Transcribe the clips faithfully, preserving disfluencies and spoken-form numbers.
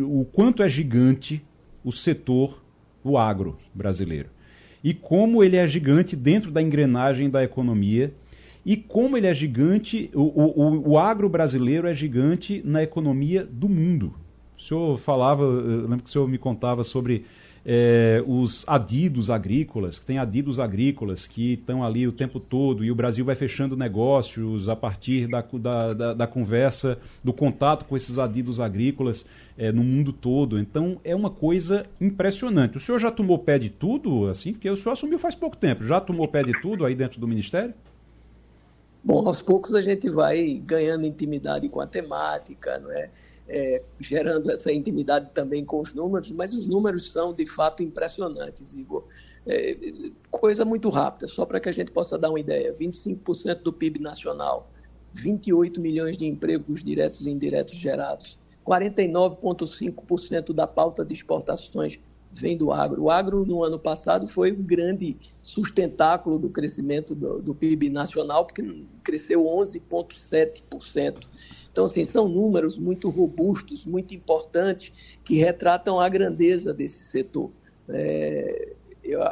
o quanto é gigante o setor do agro brasileiro. E como ele é gigante dentro da engrenagem da economia e como ele é gigante, o, o, o agro brasileiro é gigante na economia do mundo. O senhor falava, eu lembro que o senhor me contava sobre é, os adidos agrícolas, que tem adidos agrícolas que estão ali o tempo todo e o Brasil vai fechando negócios a partir da, da, da, da conversa, do contato com esses adidos agrícolas é, no mundo todo. Então é uma coisa impressionante. O senhor já tomou pé de tudo, assim, porque o senhor assumiu faz pouco tempo, já tomou pé de tudo aí dentro do Ministério? Bom, aos poucos a gente vai ganhando intimidade com a temática, não é? É, gerando essa intimidade também com os números, mas os números são, de fato, impressionantes, Igor. É, coisa muito rápida, só para que a gente possa dar uma ideia. vinte e cinco por cento do P I B nacional, vinte e oito milhões de empregos diretos e indiretos gerados, quarenta e nove vírgula cinco por cento da pauta de exportações vem do agro. O agro, no ano passado, foi um grande sustentáculo do crescimento do, do P I B nacional, porque cresceu onze vírgula sete por cento. Então, assim, são números muito robustos, muito importantes, que retratam a grandeza desse setor. É, eu,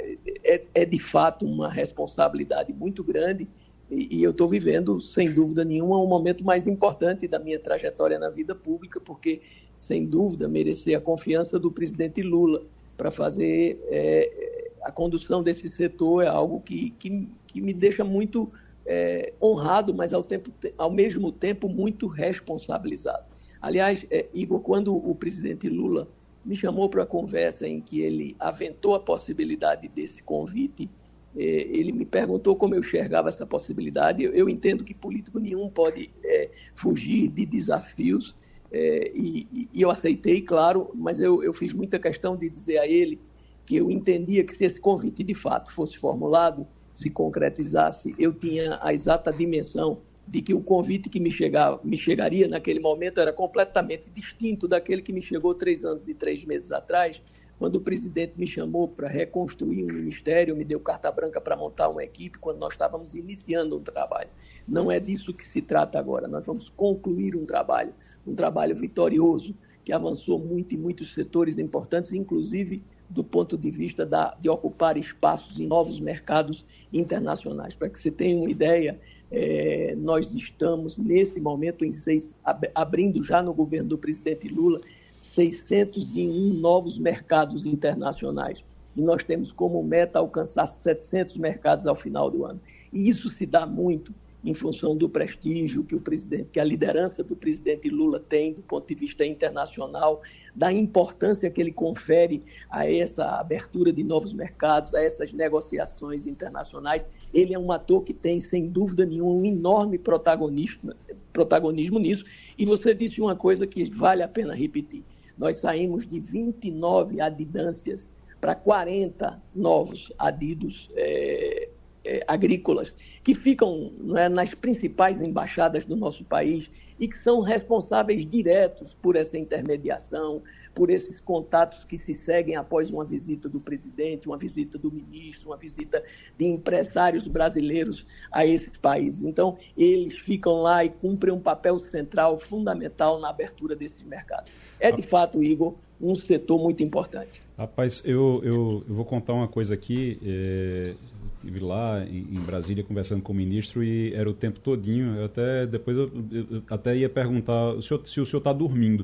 é, é de fato uma responsabilidade muito grande e, e eu estou vivendo, sem dúvida nenhuma, um momento mais importante da minha trajetória na vida pública, porque, sem dúvida, merecer a confiança do presidente Lula para fazer é, a condução desse setor é algo que, que, que me deixa muito É, honrado, mas ao, tempo, ao mesmo tempo muito responsabilizado. Aliás, é, Igor, quando o presidente Lula me chamou para a conversa em que ele aventou a possibilidade desse convite, é, ele me perguntou como eu enxergava essa possibilidade. Eu, eu entendo que político nenhum pode é, fugir de desafios, é, e, e eu aceitei, claro, mas eu, eu fiz muita questão de dizer a ele que eu entendia que se esse convite de fato fosse formulado, se concretizasse, eu tinha a exata dimensão de que o convite que me, chegava, me chegaria naquele momento era completamente distinto daquele que me chegou três anos e três meses atrás, quando o presidente me chamou para reconstruir um ministério, me deu carta branca para montar uma equipe, quando nós estávamos iniciando um trabalho. Não é disso que se trata agora, nós vamos concluir um trabalho, um trabalho vitorioso, que avançou muito em muitos setores importantes, inclusive do ponto de vista da, de ocupar espaços em novos mercados internacionais. Para que você tenha uma ideia, é, nós estamos, nesse momento, em seis, ab, abrindo já no governo do presidente Lula, seiscentos e um novos mercados internacionais. E nós temos como meta alcançar setecentos mercados ao final do ano. E isso se dá muito em função do prestígio que o presidente, que a liderança do presidente Lula tem do ponto de vista internacional, da importância que ele confere a essa abertura de novos mercados, a essas negociações internacionais. Ele é um ator que tem, sem dúvida nenhuma, um enorme protagonismo, protagonismo nisso. E você disse uma coisa que vale a pena repetir. Nós saímos de vinte e nove adidâncias para quarenta novos adidos é, É, agrícolas, que ficam, não é, nas principais embaixadas do nosso país e que são responsáveis diretos por essa intermediação, por esses contatos que se seguem após uma visita do presidente, uma visita do ministro, uma visita de empresários brasileiros a esses países. Então, eles ficam lá e cumprem um papel central, fundamental na abertura desses mercados. É, de fato, Igor, um setor muito importante. Rapaz, eu, eu, eu vou contar uma coisa aqui. É... Estive lá em, em Brasília conversando com o ministro e era o tempo todinho. Eu até, depois eu, eu até ia perguntar o senhor, se o senhor está dormindo,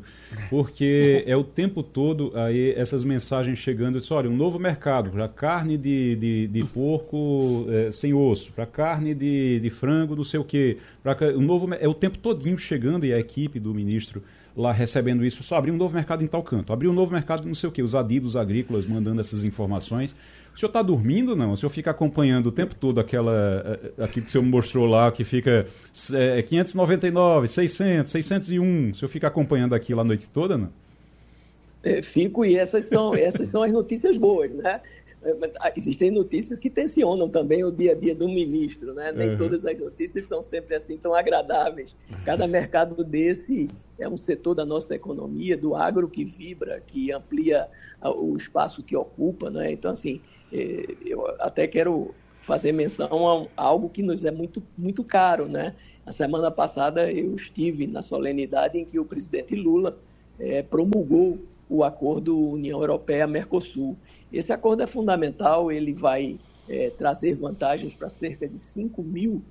porque é o tempo todo aí essas mensagens chegando. Eu disse, olha, um novo mercado para carne de, de, de porco é, sem osso, para carne de, de frango não sei o quê. Pra, um novo, é o tempo todinho chegando e a equipe do ministro lá recebendo isso. Só abrir um novo mercado em tal canto, abrir um novo mercado não sei o quê. Os adidos agrícolas mandando essas informações. O senhor está dormindo ou não? O senhor fica acompanhando o tempo todo aquela, aquilo que o senhor mostrou lá, que fica é, quinhentos e noventa e nove, seiscentos, seiscentos e um. O senhor fica acompanhando aquilo a noite toda, não? É, fico, e essas são, essas são as notícias boas, né? Existem notícias que tensionam também o dia a dia do ministro, né? Nem uhum. todas as notícias são sempre assim tão agradáveis. Cada mercado desse é um setor da nossa economia, do agro que vibra, que amplia o espaço que ocupa, né? Então, assim, eu até quero fazer menção a algo que nos é muito, muito caro, né? A semana passada eu estive na solenidade em que o presidente Lula é, promulgou o acordo União Europeia-Mercosul. Esse acordo é fundamental, ele vai é, trazer vantagens para cerca de cinco mil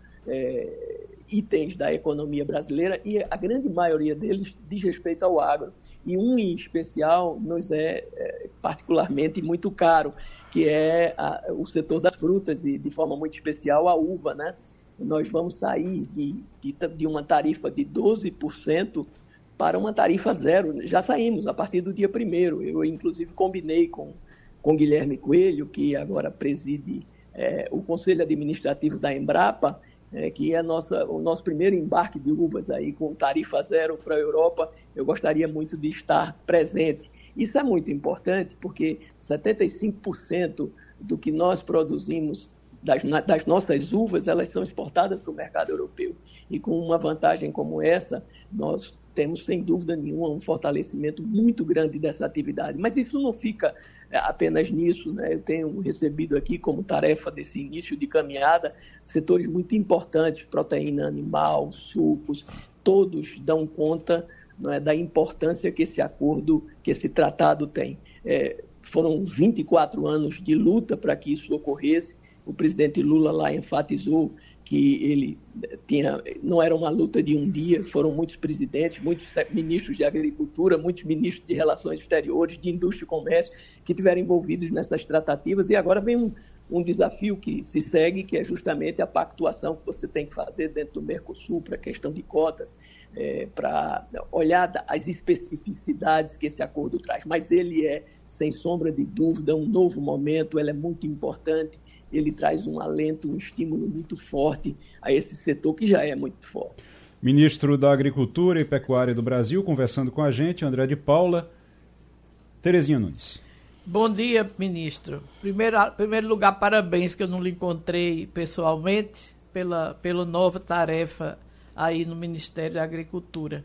é, itens da economia brasileira, e a grande maioria deles diz respeito ao agro. E um em especial nos é, é particularmente muito caro, que é a, o setor das frutas e, de forma muito especial, a uva, né? Nós vamos sair de, de, de uma tarifa de doze por cento para uma tarifa zero. Já saímos a partir do dia primeiro. Eu, inclusive, combinei com, com Guilherme Coelho, que agora preside é, o Conselho Administrativo da Embrapa, é, que é a nossa, o nosso primeiro embarque de uvas aí com tarifa zero para a Europa. Eu gostaria muito de estar presente. Isso é muito importante porque setenta e cinco por cento do que nós produzimos das, das nossas uvas, elas são exportadas para o mercado europeu. E com uma vantagem como essa, nós temos, sem dúvida nenhuma, um fortalecimento muito grande dessa atividade. Mas isso não fica apenas nisso, né? Eu tenho recebido aqui como tarefa desse início de caminhada setores muito importantes, proteína animal, sucos, todos dão conta, não é, da importância que esse acordo, que esse tratado tem. É, foram vinte e quatro anos de luta para que isso ocorresse. O presidente Lula lá enfatizou que ele tinha, não era uma luta de um dia, foram muitos presidentes, muitos ministros de agricultura, muitos ministros de relações exteriores, de indústria e comércio, que tiveram envolvidos nessas tratativas, e agora vem um, um desafio que se segue, que é justamente a pactuação que você tem que fazer dentro do Mercosul para a questão de cotas, é, para olhar as especificidades que esse acordo traz. Mas ele é, sem sombra de dúvida, um novo momento, ele é muito importante, ele traz um alento, um estímulo muito forte a esse setor que já é muito forte. Ministro da Agricultura e Pecuária do Brasil, conversando com a gente, André de Paula. Terezinha Nunes. Bom dia, ministro. Primeiro, primeiro lugar, parabéns que eu não lhe encontrei pessoalmente pela, pela nova tarefa aí no Ministério da Agricultura.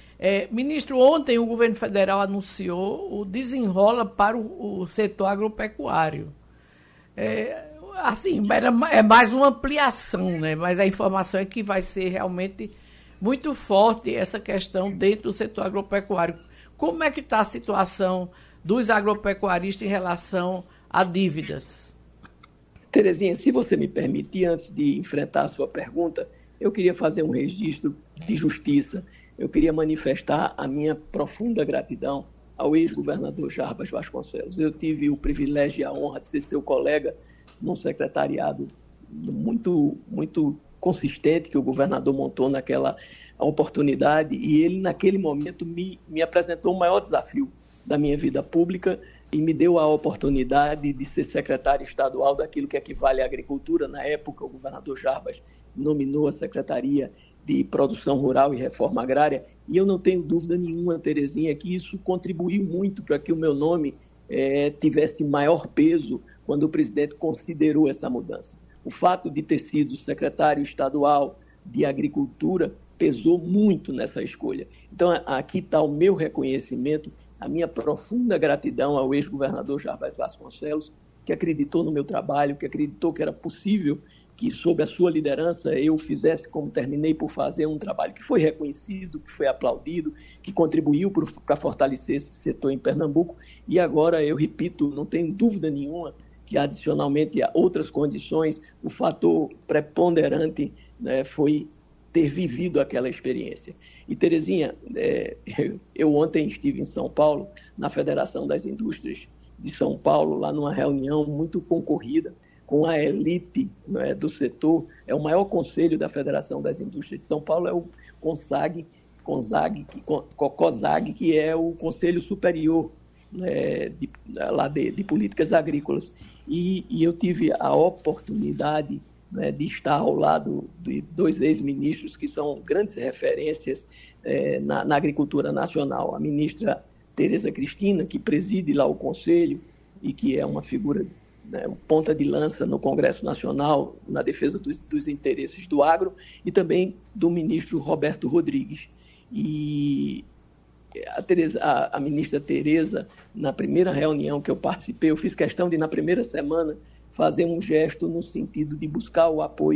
É, ministro, ontem o governo federal anunciou o desenrola para o, o setor agropecuário. É, assim, era, é mais uma ampliação, né? Mas a informação é que vai ser realmente muito forte essa questão dentro do setor agropecuário. Como é que está a situação dos agropecuaristas em relação a dívidas? Terezinha, se você me permitir, antes de enfrentar a sua pergunta, eu queria fazer um registro de justiça. Eu queria manifestar a minha profunda gratidão ao ex-governador Jarbas Vasconcelos. Eu tive o privilégio e a honra de ser seu colega num secretariado muito, muito consistente que o governador montou naquela oportunidade, e ele, naquele momento, me, me apresentou o maior desafio da minha vida pública e me deu a oportunidade de ser secretário estadual daquilo que equivale à agricultura. Na época, o governador Jarbas nominou a Secretaria de Produção Rural e Reforma Agrária, e eu não tenho dúvida nenhuma, Terezinha, que isso contribuiu muito para que o meu nome é, tivesse maior peso quando o presidente considerou essa mudança. O fato de ter sido secretário estadual de Agricultura pesou muito nessa escolha. Então, aqui está o meu reconhecimento, a minha profunda gratidão ao ex-governador Jarbas Vasconcelos, que acreditou no meu trabalho, que acreditou que era possível que, sob a sua liderança, eu fizesse, como terminei por fazer, um trabalho que foi reconhecido, que foi aplaudido, que contribuiu para fortalecer esse setor em Pernambuco. E agora, eu repito, não tenho dúvida nenhuma que, adicionalmente a outras condições, o fator preponderante, né, foi ter vivido aquela experiência. E, Terezinha, é, eu ontem estive em São Paulo, na Federação das Indústrias de São Paulo, lá numa reunião muito concorrida, com a elite, né, do setor. É o maior conselho da Federação das Indústrias de São Paulo, é o CONSAG, CONSAG, COSAG, que é o Conselho Superior, né, de, lá de, de Políticas Agrícolas. E, e eu tive a oportunidade, né, de estar ao lado de dois ex-ministros que são grandes referências eh, na, na agricultura nacional. A ministra Tereza Cristina, que preside lá o Conselho e que é uma figura, né, ponta de lança no Congresso Nacional na defesa dos, dos interesses do agro, e também do ministro Roberto Rodrigues. E a, Tereza, a, a ministra Tereza, na primeira reunião que eu participei, eu fiz questão de, na primeira semana, fazer um gesto no sentido de buscar o apoio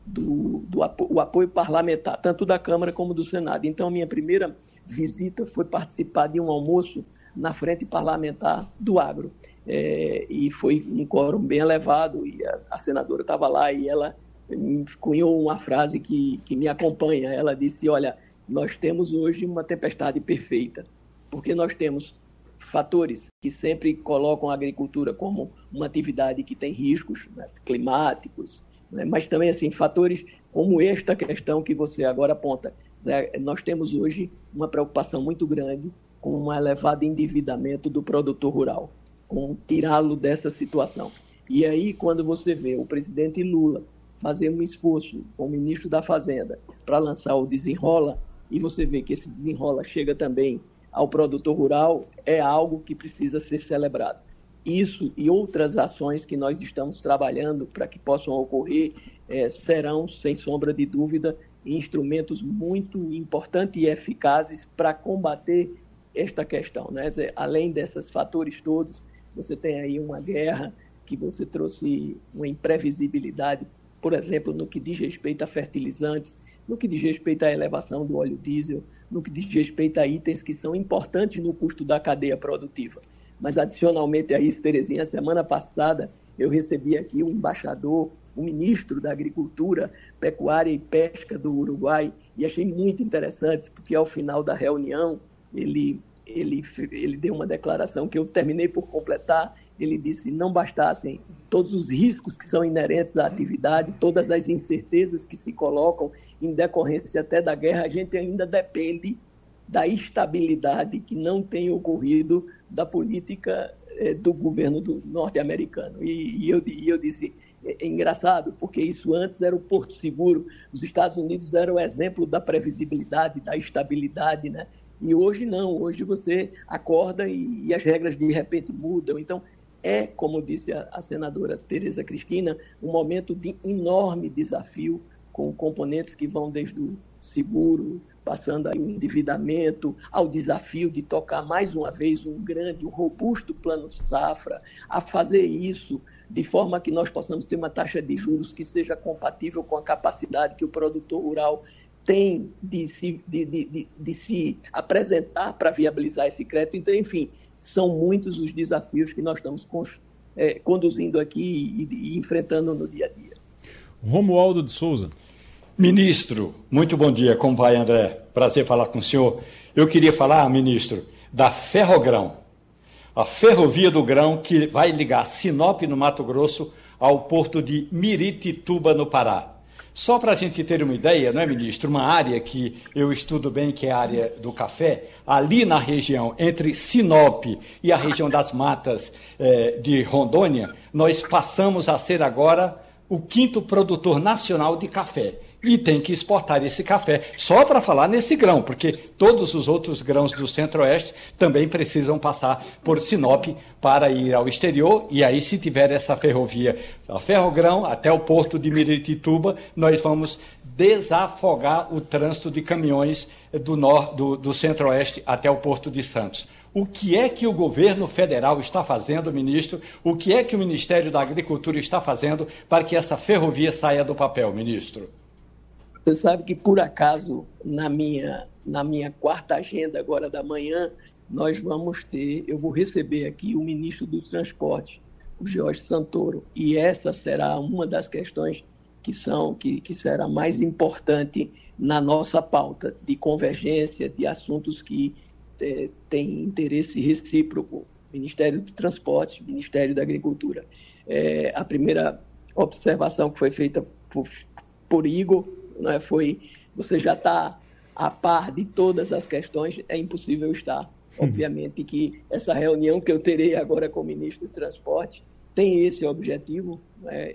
do, do apo, o apoio parlamentar, tanto da Câmara como do Senado. Então, a minha primeira visita foi participar de um almoço na frente parlamentar do agro. É, e foi um quórum bem elevado, e a, a senadora estava lá e ela me cunhou uma frase que, que me acompanha. Ela disse, olha, nós temos hoje uma tempestade perfeita, porque nós temos fatores que sempre colocam a agricultura como uma atividade que tem riscos, né, climáticos, né, mas também assim, fatores como esta questão que você agora aponta. Né, nós temos hoje uma preocupação muito grande com um elevado endividamento do produtor rural, com tirá-lo dessa situação. E aí, quando você vê o presidente Lula fazer um esforço com o ministro da Fazenda para lançar o Desenrola, e você vê que esse Desenrola chega também ao produtor rural, é algo que precisa ser celebrado. Isso e outras ações que nós estamos trabalhando para que possam ocorrer é, serão, sem sombra de dúvida, instrumentos muito importantes e eficazes para combater esta questão, né? Além desses fatores todos, você tem aí uma guerra que você trouxe uma imprevisibilidade, por exemplo, no que diz respeito a fertilizantes, no que diz respeito à elevação do óleo diesel, no que diz respeito a itens que são importantes no custo da cadeia produtiva. Mas, adicionalmente a isso, Terezinha, semana passada eu recebi aqui o embaixador, o ministro da Agricultura, Pecuária e Pesca do Uruguai, e achei muito interessante, porque ao final da reunião, Ele, ele, ele deu uma declaração que eu terminei por completar. Ele disse, não bastassem todos os riscos que são inerentes à atividade, todas as incertezas que se colocam em decorrência até da guerra, a gente ainda depende da estabilidade que não tem ocorrido da política eh, do governo do norte-americano. E, e, eu, e eu disse, é, é engraçado, porque isso antes era o Porto Seguro, os Estados Unidos eram o exemplo da previsibilidade, da estabilidade, né? E hoje não, hoje você acorda e, e as regras de repente mudam. Então, é, como disse a, a senadora Tereza Cristina, um momento de enorme desafio, com componentes que vão desde o seguro, passando aí o endividamento, ao desafio de tocar mais uma vez um grande, um robusto plano safra, a fazer isso de forma que nós possamos ter uma taxa de juros que seja compatível com a capacidade que o produtor rural tem de se, de, de, de, de se apresentar para viabilizar esse crédito. Então, enfim, são muitos os desafios que nós estamos é, conduzindo aqui e, e enfrentando no dia a dia. Romualdo de Souza. Ministro, muito bom dia. Como vai, André? Prazer falar com o senhor. Eu queria falar, ministro, da Ferrogrão, a ferrovia do grão que vai ligar Sinop, no Mato Grosso, ao porto de Miritituba, no Pará. Só para a gente ter uma ideia, não é, ministro? Uma área que eu estudo bem, que é a área do café, ali na região entre Sinop e a região das matas eh, de Rondônia, nós passamos a ser agora o quinto produtor nacional de café. E tem que exportar esse café, só para falar nesse grão, porque todos os outros grãos do Centro-Oeste também precisam passar por Sinop para ir ao exterior, e aí se tiver essa ferrovia, a Ferrogrão, até o porto de Miritituba, nós vamos desafogar o trânsito de caminhões do, nor, do, do Centro-Oeste até o porto de Santos. O que é que o governo federal está fazendo, ministro? O que é que o Ministério da Agricultura está fazendo para que essa ferrovia saia do papel, ministro? Você sabe que, por acaso, na minha, na minha quarta agenda agora da manhã, nós vamos ter, eu vou receber aqui o ministro dos Transportes, o Jorge Santoro, e essa será uma das questões que, são, que, que será mais importante na nossa pauta de convergência de assuntos que é, têm interesse recíproco, Ministério dos Transportes, Ministério da Agricultura. É, a primeira observação que foi feita por, por Igor, não foi, você já está a par de todas as questões, é impossível estar. Obviamente que essa reunião que eu terei agora com o ministro do Transporte tem esse objetivo, né,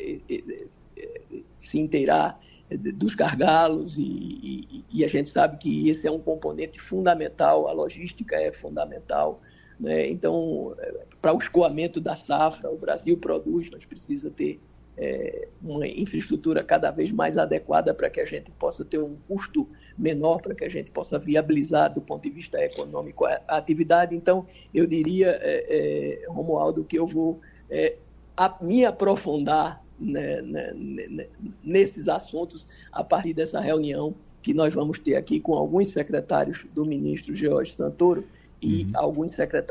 se inteirar dos gargalos, e, e, e a gente sabe que esse é um componente fundamental, a logística é fundamental, né? Então, para o escoamento da safra, o Brasil produz, mas precisa ter É, uma infraestrutura cada vez mais adequada para que a gente possa ter um custo menor, para que a gente possa viabilizar do ponto de vista econômico a, a atividade. Então, eu diria, é, é, Romualdo, que eu vou é, a, me aprofundar né, né, né, nesses assuntos a partir dessa reunião que nós vamos ter aqui com alguns secretários do ministro George Santoro e uhum. alguns secretários